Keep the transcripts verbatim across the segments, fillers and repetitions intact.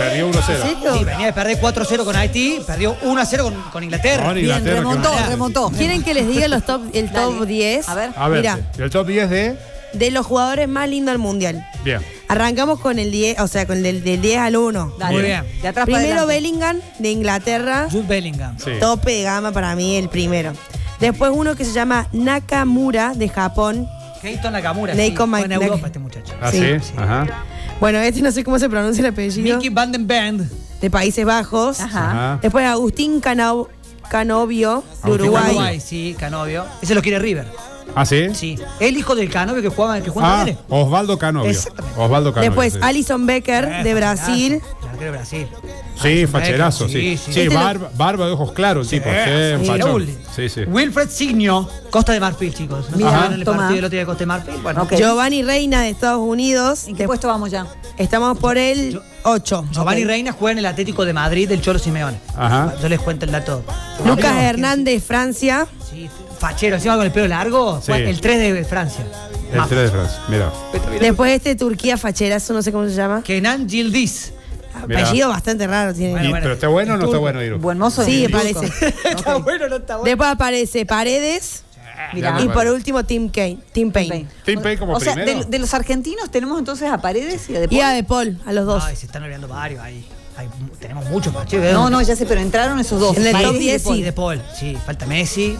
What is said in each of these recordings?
perdió uno a cero. Sí, venía de perder cuatro a cero con Haití, perdió uno a cero con, con Inglaterra. Con Inglaterra. Bien, remontó, que- remontó. ¿Quieren que les diga los top, el top Dale. diez? A ver. A ver, Mira, sí. El top diez de. de los jugadores más lindos del mundial. Bien. Arrancamos con el diez, o sea, con el del, del diez al uno. Dale. Muy bien. De atrás para Primero adelante. Bellingham, de Inglaterra. Jude Bellingham. Sí. Tope de gama para mí, el primero. Después uno que se llama Nakamura, de Japón. Keito Nakamura. Neiko sí, fue en Mike- Europa este muchacho. ¿Ah, Sí. sí? Ajá. Bueno, este no sé cómo se pronuncia el apellido. Mickey Van den Band. De Países Bajos. Ajá. Ajá. Después Agustín Cano- Canovio, de Agustín Uruguay. Uruguay, sí, Canovio. Ese lo quiere River. ¿Ah, sí? Sí. El hijo del Canovio que jugaba, que jugaba Ah, en Vélez. Osvaldo Canovio. Exactamente. Osvaldo Canovio. Después sí. Alison Becker, Eh, de Brasil. facherazo, el arquero de Brasil. Sí, facherazo, sí. Sí, Sí, sí. Este lo- barba, barba de ojos claros, el tipo. Sí, Sí, sí, fachón. Raúl. Sí, sí. Wilfred Signo, Costa de Marfil, chicos. ¿No Mira, se acuerdan el toma. partido del otro día de Costa de Marfil? Bueno, Ok. Giovanni Reina, de Estados Unidos. ¿En qué De- puesto vamos ya? Estamos por el ocho. Giovanni Ok. Reina juega en el Atlético de Madrid del Cholo Simeone. Ajá. Yo les cuento el dato. Lucas No, Hernández, Francia. Sí, fachero, encima con el pelo largo. Sí. Fue el tres de Francia. El Más. tres de Francia, mira. Después este Turquía facherazo, no sé cómo se llama. Kenan Yildiz. Mirá. Apellido bastante raro tiene. Bueno, Y- bueno. ¿Pero está bueno o no está Turco. bueno, Iru? Buen mozo. Sí, en parece. turco. Está Ok. bueno, no está bueno. Después aparece Paredes. Mirá. Ya Y me por parece. último Tim Payne. Tim Payne. Payne. Tim Payne como O sea, primero. de, de los argentinos tenemos entonces a Paredes y a De Paul. Y a De Paul, a los dos. Ay, se están olvidando varios ahí. Hay- tenemos muchos facheros. No, no, ya sé, pero entraron esos dos. En el Paredes top y diez, De Paul. sí. De Paul, sí. Falta Messi.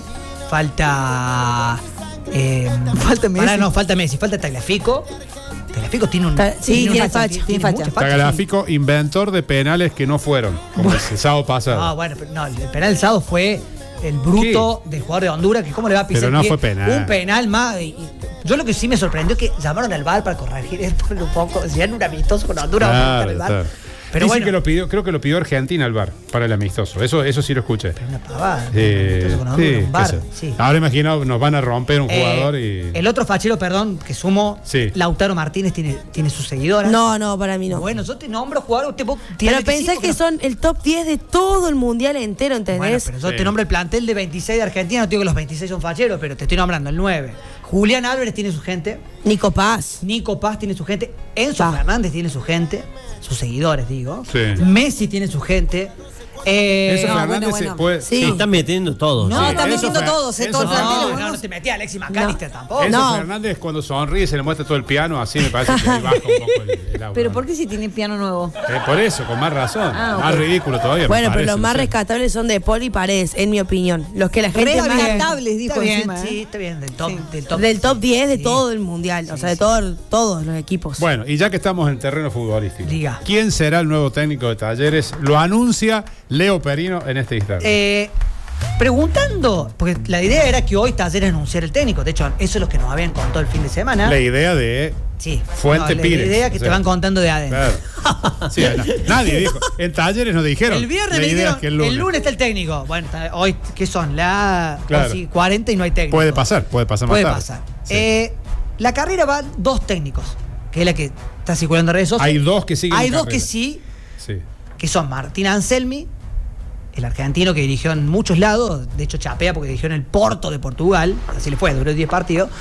Falta. Eh, Falta Messi. pará, no, falta Messi. Falta Tagliafico. Tagliafico tiene un. Ta- sí, tiene una- facha, tiene facha. mucha facha, Tagliafico, inventor de penales que no fueron, como el sábado pasado. Ah, bueno, pero no, el penal del sábado fue el bruto del jugador de Honduras, que cómo le va a pisar Pero no el pie. fue penal. Un penal más. Y, y yo lo que sí me sorprendió es que llamaron al V A R para corregir esto un poco. Si eran un amistoso con Honduras, vamos a Claro, buscar el V A R. claro. Pero Dicen bueno, que lo pidió, creo que lo pidió Argentina al V A R para el amistoso. Eso, eso sí lo escuché. una pavada. Eh, Amistoso con sí, Honduras, un V A R, qué sé. sí. Ahora imagino, nos van a romper un Eh, jugador y. El otro fachero, perdón, que sumo, Sí. Lautaro Martínez tiene, tiene sus seguidoras. No, no, para mí no. Bueno, yo te nombro jugador, usted vos Pero tirale pensá cinco que no- son el top diez de todo el mundial entero, Bueno, ¿entendés? pero yo Sí. te nombro el plantel de veintiséis de Argentina, no te digo que los veintiséis son facheros, pero te estoy nombrando el nueve. Julián Álvarez tiene su gente, Nico Paz. Nico Paz tiene su gente, Enzo Pa. Fernández tiene su gente, sus seguidores, digo. Sí. Messi tiene su gente. Eh, Eso no, Fernández bueno, se bueno. puede. Sí. Se están metiendo todos. No, Sí, están eso metiendo fue- todos, eh, eso todo el fue- plantel. no, bueno. no, no te metí a Alexis McAllister tampoco. Enzo No. Fernández cuando sonríe se le muestra todo el piano, así me parece que ahí baja un poco el, el aura. Pero ¿por qué si tiene piano nuevo? Eh, por eso, con más razón. Ah, ok. Más ridículo todavía. me Bueno, pero parece, los más no sé. rescatables son De Paul y Paredes, en mi opinión. Los que la gente Re más... rescatables, dijo Está bien, encima. ¿eh? sí, está bien, del top, Sí. del top, Del top diez de Sí. todo el mundial, o Sí, sea, de sí. todo- todos los equipos. Bueno, y ya que estamos en terreno futbolístico, Diga. ¿quién será el nuevo técnico de Talleres? Lo anuncia Leo Perino en este instante. Eh, preguntando, porque la idea era que hoy Talleres anunciara el técnico. De hecho, eso es lo que nos habían contado el fin de semana. La idea de Sí. Fuente No, Pires. La idea que O te sea, van contando de adentro. Claro. Sí, na- nadie dijo. En Talleres nos dijeron. El viernes la me idea dijeron, es que el lunes. el lunes está el técnico. Bueno, está- hoy, ¿qué son? La Claro. sí, cuarenta y no hay técnico. Puede pasar, puede pasar más Puede tarde. pasar. Sí. Eh, la carrera va dos técnicos, que es la que está circulando en redes sociales. Hay dos que siguen Hay en dos carrera. que sí, Sí. que son Martín Anselmi, el argentino que dirigió en muchos lados, de hecho chapea porque dirigió en el Porto de Portugal, así le fue, duró diez partidos,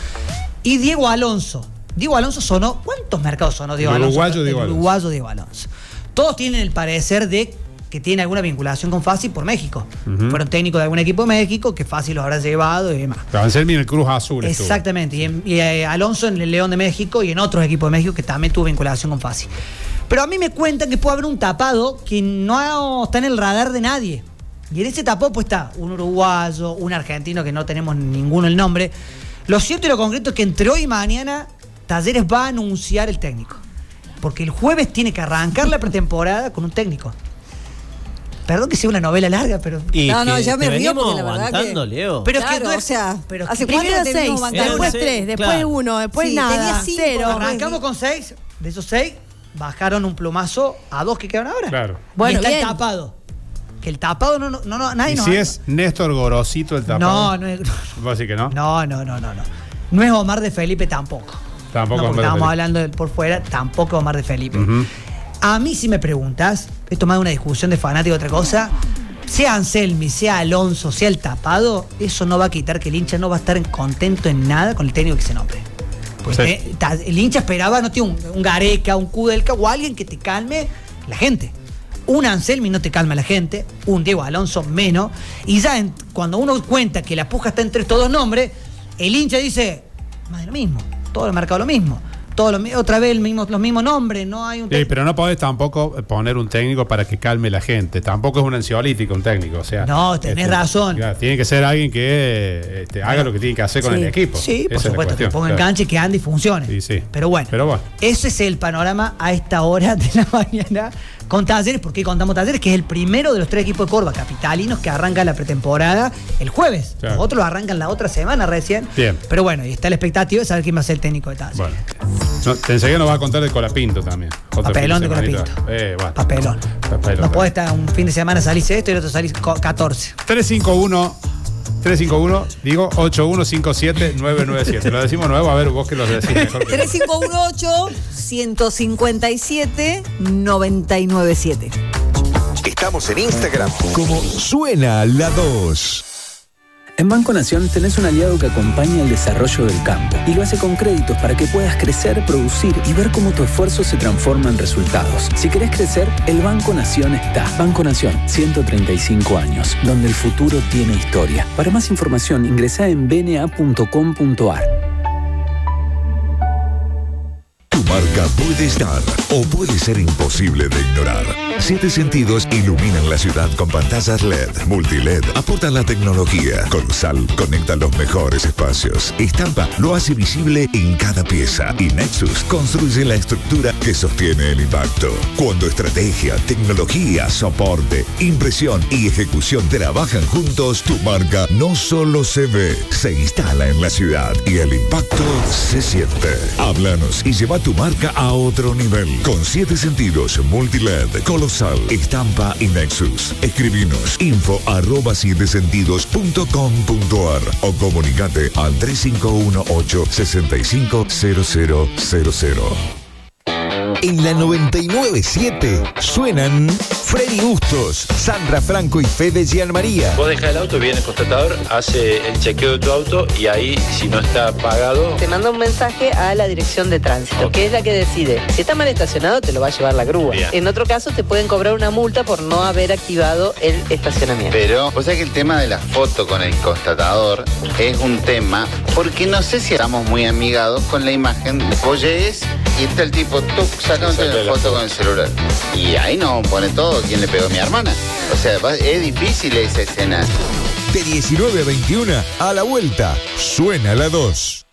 y Diego Alonso. Diego Alonso sonó, ¿cuántos mercados sonó Diego El Alonso? uruguayo Diego el Alonso. uruguayo Diego Alonso. Todos tienen el parecer de que tiene alguna vinculación con Fassi por México. Ujú. Fueron técnicos de algún equipo de México, que Fassi los habrá llevado y demás. Pero Anselmi en el Cruz Azul estuvo. Exactamente. Y, en- y, eh, Alonso en el León de México y en otros equipos de México que también tuvo vinculación con Fassi. Pero a mí me cuentan que puede haber un tapado que no está en el radar de nadie. Y en ese tapado pues está un uruguayo, un argentino que no tenemos ninguno el nombre. Lo cierto y lo concreto es que entre hoy y mañana Talleres va a anunciar el técnico. Porque el jueves tiene que arrancar la pretemporada con un técnico. Perdón que sea una novela larga, pero... Y No, no, que ya me te río venimos porque la verdad aguantando, que- Leo. Pero es que Claro, no es- o sea, pero es hace que- cuánto Primero te seis, venimos bancando? después Sí, tres, después claro. uno, después Sí, nada, tenía cinco, cero. Arrancamos con seis. De esos seis, bajaron un plumazo a dos que quedan ahora. Claro. Bueno, y está bien. el tapado. Que el tapado no, no, no, no nadie Y nos si ha- es Néstor Gorosito el tapado. No, no es. ¿Vos decís que no? No, no, no, no, no. No es Omar de Felipe tampoco. Tampoco no, Omar porque de estábamos Felipe. hablando de por fuera, tampoco Omar de Felipe. Ujú. A mí, si me preguntas, esto más de una discusión de fanático otra cosa, sea Anselmi, sea Alonso, sea el tapado, eso no va a quitar que el hincha no va a estar contento en nada con el técnico que se nombre. Pues Sí. eh, ta- el hincha esperaba, no tiene un, un Gareca, un Kudelka o alguien que te calme la gente. Un Anselmi no te calma a la gente, un Diego Alonso menos. Y ya en, cuando uno cuenta que la puja está entre estos dos nombres, el hincha dice, más de lo mismo, todo el mercado lo mismo. Todo lo, otra vez el mismo, los mismos nombres, no hay un sí, pero no podés tampoco poner un técnico para que calme la gente. Tampoco es un ansiolítico un técnico. O sea, no, tenés este, razón. Claro, tiene que ser alguien que este, haga lo que tiene que hacer con sí, el equipo. Sí, por Esa supuesto, que ponga claro. en cancha y que ande y funcione. Sí, sí. Pero bueno, pero bueno, ese es el panorama a esta hora de la mañana con Talleres. ¿Por qué contamos Talleres? Que es el primero de los tres equipos de Córdoba capitalinos que arranca la pretemporada el jueves. Claro. Los otros lo arrancan la otra semana recién. Bien. Pero bueno, y está la expectativa de saber quién va a ser el técnico de Talleres. bueno. No, te enseguida nos va a contar de Colapinto también. Otro Papelón de fin Colapinto. Eh, bueno. Papelón. Papelón. No puede estar un fin de semana salirse esto y el otro salirse catorce. tres cinco uno, digo, ocho uno cinco siete nueve nueve siete. Lo decimos nuevo, a ver, vos que lo decís mejor. que tres cinco uno ocho, uno cinco siete, nueve nueve siete. Estamos en Instagram como Suena la dos. En Banco Nación tenés un aliado que acompaña el desarrollo del campo y lo hace con créditos para que puedas crecer, producir y ver cómo tu esfuerzo se transforma en resultados. Si querés crecer, el Banco Nación está. Banco Nación, ciento treinta y cinco años, donde el futuro tiene historia. Para más información, ingresá en b n a punto com punto a r. Tu marca puede estar o puede ser imposible de ignorar. Siete Sentidos iluminan la ciudad con pantallas L E D, multi-L E D, aportan la tecnología. Colosal conecta los mejores espacios. Estampa lo hace visible en cada pieza. Y Nexus construye la estructura que sostiene el impacto. Cuando estrategia, tecnología, soporte, impresión y ejecución trabajan juntos, tu marca no solo se ve, se instala en la ciudad y el impacto se siente. Háblanos y lleva tu marca a otro nivel. Con Siete Sentidos, multi-L E D, Colosal, Estampa y Nexus. Escribinos info arroba siete sentidos punto com punto a r o comunicate al tres cinco uno ocho, seis cinco cero cero cero cero. En la noventa y nueve punto siete suenan Freddy Bustos, Sandra Franco y Fede Gianmaría. Vos dejás el auto, viene el constatador, hace el chequeo de tu auto y ahí, si no está pagado... Te manda un mensaje a la dirección de tránsito, okay, que es la que decide. Si está mal estacionado, te lo va a llevar la grúa. Bien. En otro caso, te pueden cobrar una multa por no haber activado el estacionamiento. Pero, o sea que el tema de la foto con el constatador es un tema, porque no sé si estamos muy amigados con la imagen. Vos llegues y está el tipo, tuc, sacándote la foto con el celular. Y ahí no pone todo quién le pegó a mi hermana. O sea, es difícil esa escena. De diecinueve a veintiuno, a la vuelta, Suena la dos.